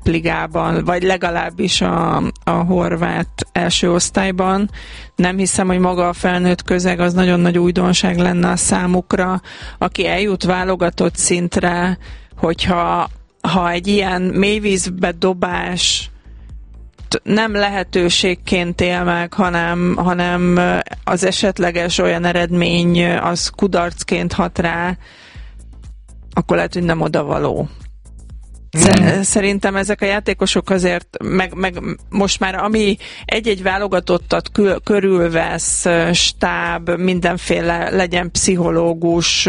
toppligában, vagy legalábbis a horvát első osztályban. Nem hiszem, hogy maga a felnőtt közeg az nagyon nagy újdonság lenne a számukra. Aki eljut válogatott szintre, hogyha egy ilyen mélyvízbe dobás nem lehetőségként él meg, hanem az esetleges olyan eredmény az kudarcként hat rá, akkor lehet, hogy nem odavaló. Szerintem ezek a játékosok azért, meg most már ami egy-egy válogatottat körülvesz, stáb, mindenféle, legyen pszichológus,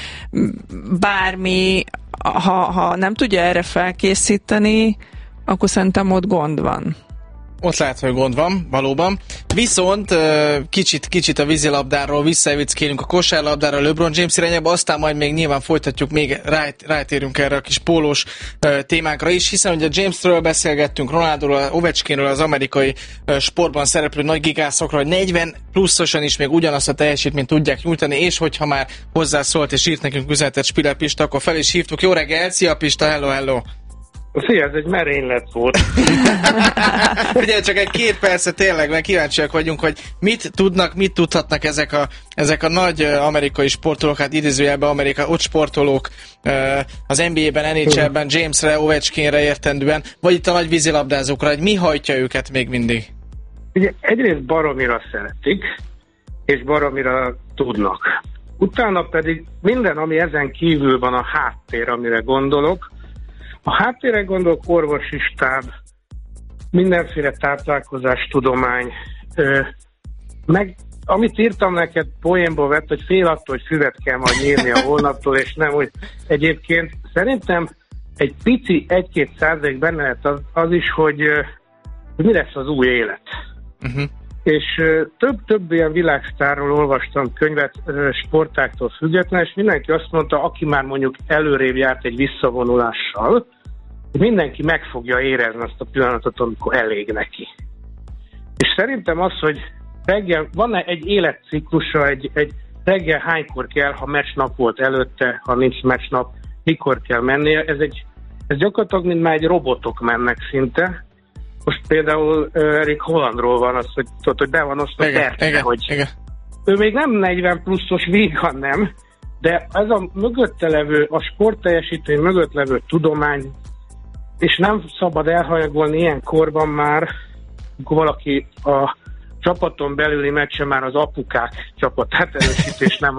bármi, ha nem tudja erre felkészíteni, akkor szerintem ott gond van. Ott lehet, hogy gond van, valóban. Viszont kicsit a vízilabdáról visszaevickélünk a kosárlabdára, LeBron James irányába, aztán majd még nyilván folytatjuk, még rátérünk erre a kis pólós témánkra is, hiszen ugye Jamesről beszélgettünk, Ronaldoról, Ovechkinről, az amerikai sportban szereplő nagy gigászokról, hogy 40 pluszosan is még ugyanazt a teljesítményt tudják nyújtani, és hogyha már hozzászólt és írt nekünk üzenetet Spiller Pista, akkor fel is hívtuk. Jó reggel, szia Pista, hello! Szia, ez egy merénylet volt. Ugye csak egy 2 percet tényleg, mert kíváncsiak vagyunk, hogy mit tudhatnak ezek a nagy amerikai sportolók, hát idézőjelben ott sportolók az NBA-ben, NHL-ben, Jamesre, Ovechkinre értendően, vagy itt a nagy vízilabdázókra, hogy mi hajtja őket még mindig? Ugye egyrészt baromira szeretik, és baromira tudnak. Utána pedig minden, ami ezen kívül van, a háttér, amire gondolok. A háttérre gondolok, orvosi stáb, mindenféle táplálkozás, tudomány, meg amit írtam neked, poénból vett, hogy fél attól, hogy füvet kell majd nyírni a holnaptól, és nem, hogy egyébként szerintem egy pici 1-2% benne lehet az is, hogy mi lesz az új élet. Uh-huh. És több ilyen világsztárról olvastam könyvet sportáktól független, és mindenki azt mondta, aki már mondjuk előrébb járt egy visszavonulással, mindenki meg fogja érezni azt a pillanatot, amikor elég neki. És szerintem az, hogy reggel van egy életciklusa, egy reggel hánykor kell, ha meccsnap volt előtte, ha nincs meccsnap, mikor kell mennie, ez gyakorlatilag mint már egy robotok mennek szinte. Most például Erik Hollandról van az, hogy be van osztva percre, hogy ő még nem 40 pluszos vígan, nem, de ez a mögötte levő, a sportteljesítmény mögött levő tudomány, és nem szabad elhanyagolni ilyen korban már, amikor valaki a csapaton belüli meccse már az apukák csapatát erősítés, nem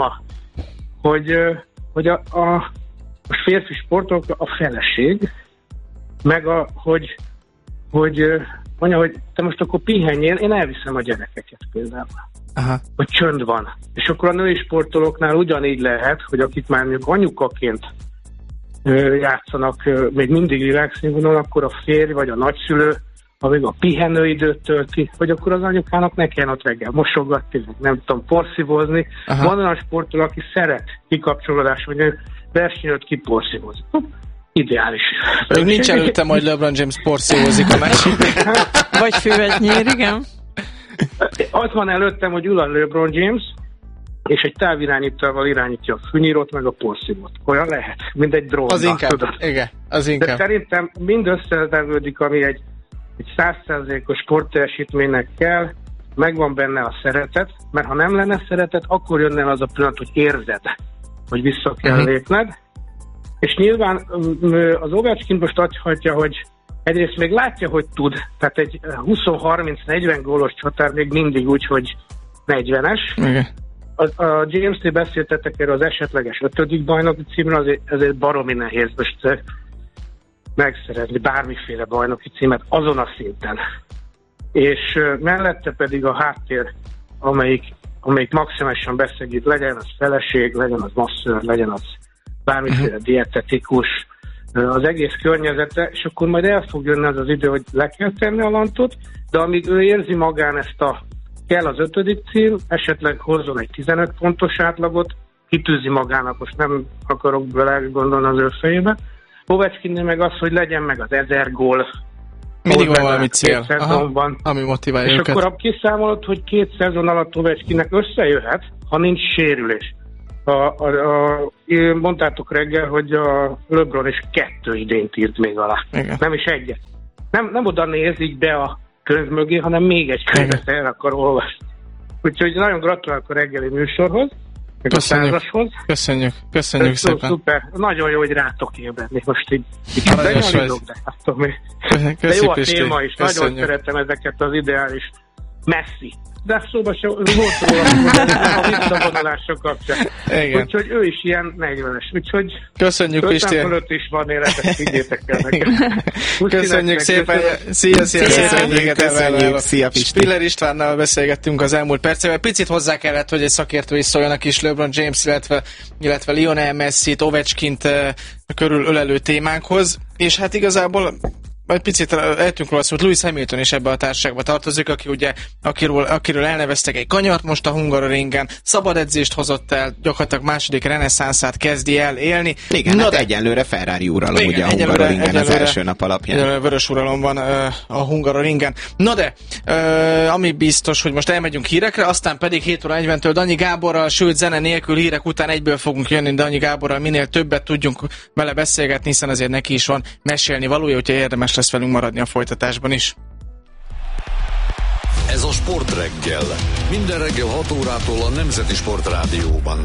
hogy a férfi sportok a feleség, meg hogy mondja, hogy te most akkor pihenjél, én elviszem a gyerekeket például. Aha. Hogy csönd van. És akkor a női sportolóknál ugyanígy lehet, hogy akik már mondjuk anyukaként játszanak még mindig világszínvonalon, akkor a férj vagy a nagyszülő, amíg a pihenőidőt tölti, hogy akkor az anyukának ne kelljen ott reggel mosogatni, nem tudom, porszívózni. Aha. Van olyan sportoló, aki szeret kikapcsolódás, hogy versenyőt kiporszívózni. Ideális. Még nincs előtte, majd LeBron James porszívózik a meccsben. Vagy füvet nyír, igen. Az van előttem, hogy ül a LeBron James, és egy távirányítóval irányítja a fűnyírót, meg a porszívót. Olyan lehet, mint egy drónnak. Az inkább, igen, az inkább. De szerintem mind összetevődik, ami egy 100%-os sportteljesítménynek kell, megvan benne a szeretet, mert ha nem lenne szeretet, akkor jönne az a pillanat, hogy érzed, hogy vissza kell lépned. És nyilván az Ovechkin most adhatja, hogy egyrészt még látja, hogy tud, tehát egy 20-30-40 gólos csatár még mindig úgy, hogy 40-es. Okay. A James-nél beszéltetek erről az esetleges 5. bajnoki címről, ezért baromi nehéz most megszerezni bármiféle bajnoki címet azon a szinten. És mellette pedig a háttér, amelyik maximálisan beszegít, legyen az feleség, legyen az masször, legyen az bármiféle dietetikus, az egész környezete, és akkor majd el fog jönni az idő, hogy le kell tenni a lantot, de amíg ő érzi magán kell az 5. cím, esetleg hozzon egy 15 pontos átlagot, kitűzi magának, most nem akarok bele gondolni az ő fejébe. Ovechkinnél meg az, hogy legyen meg az 1000 gól. Mindig van valami cél, ami motiválja és őket. akkor kiszámolod, hogy 2 szezon alatt Ovechkinnek összejöhet, ha nincs sérülés. Mondtátok reggel, hogy a LeBron is 2 idényt írt még alá. Igen. Nem is egyet. Nem oda néz így be a könyv mögé, hanem még egy könyvet el akar olvasni. Úgyhogy nagyon gratulálok a reggeli műsorhoz, meg a százashoz. Köszönjük szépen. Szuper, nagyon jó, hogy rátok ébredni. Most így Aranyos vagy. De jó a téma is, nagyon szeretem ezeket az ideális messzi. De szóval se volt róla a visszavonulások kapcsán. Úgyhogy ő is ilyen 40-es. Úgyhogy köszönjük, Pisti. 50 fölött is van életet, figyétek el nekem. Köszönjük szépen. Szia. Köszönjük. Szia, Pisti. Spiller Istvánnal beszélgettünk az elmúlt percekben. Picit hozzá kellett, hogy egy szakértő is szóljon a kis LeBron James, illetve Lionel Messit, Ovechkint körül ölelő témánkhoz. És hát igazából egy picit eltünk róla, hogy Lewis Hamilton is ebbe a társaságba tartozik, aki ugye, akiről elneveztek egy kanyart most a Hungaroringen, szabad edzést hozott el, gyakorlatilag második reneszánszát kezdi el élni. Igen, hát egyelőre Ferrari uralom ugye a Hungaroringen az első nap alapján. Egyelőre vörös uralom van a Hungaroringen. Na de, ami biztos, hogy most elmegyünk hírekre, aztán pedig 7:40-től Danyi Gáborral, sőt zene nélkül hírek után egyből fogunk jönni Danyi Gáborral, minél többet tudjunk vele beszélgetni, hiszen azért neki is van mesélni valója, úgyhogy érdemes lesz velünk maradni a folytatásban is. Ez a Sportreggel. Minden reggel 6 órától a Nemzeti Sportrádióban.